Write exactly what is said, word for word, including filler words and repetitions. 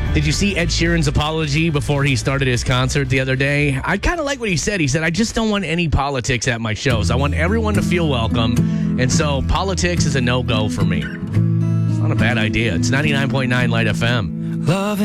Did you see Ed Sheeran's apology before he started his concert the other day? I kind of like what he said. He said, I just don't want any politics at my shows. I want everyone to feel welcome. And so politics is a no-go for me. It's not a bad idea. It's ninety-nine point nine Light F M. Love